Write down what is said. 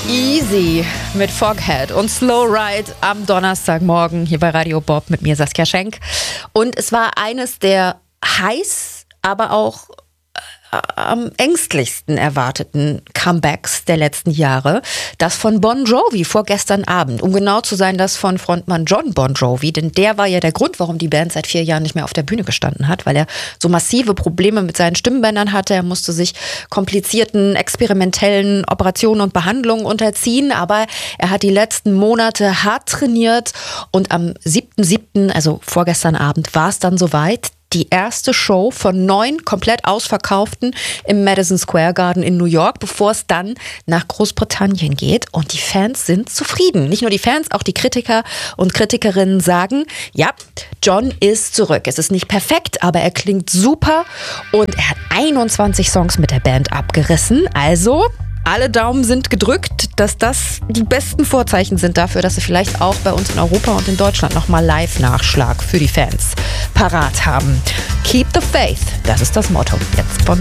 Easy mit Foghat und Slow Ride am Donnerstagmorgen hier bei Radio Bob mit mir, Saskia Schenk. Und es war eines der heiß, aber auch am ängstlichsten erwarteten Comebacks der letzten Jahre. Das von Bon Jovi vorgestern Abend. Um genau zu sein, das von Frontmann Jon Bon Jovi. Denn der war ja der Grund, warum die Band seit 4 Jahren nicht mehr auf der Bühne gestanden hat. Weil er so massive Probleme mit seinen Stimmbändern hatte. Er musste sich komplizierten, experimentellen Operationen und Behandlungen unterziehen. Aber er hat die letzten Monate hart trainiert. Und am 7.7., also vorgestern Abend, war es dann soweit. Die erste Show von 9 komplett ausverkauften im Madison Square Garden in New York, bevor es dann nach Großbritannien geht. Und die Fans sind zufrieden. Nicht nur die Fans, auch die Kritiker und Kritikerinnen sagen, ja, Jon ist zurück. Es ist nicht perfekt, aber er klingt super. Und er hat 21 Songs mit der Band abgerissen. Also alle Daumen sind gedrückt, dass das die besten Vorzeichen sind dafür, dass sie vielleicht auch bei uns in Europa und in Deutschland nochmal Live-Nachschlag für die Fans parat haben. Keep the faith, das ist das Motto jetzt von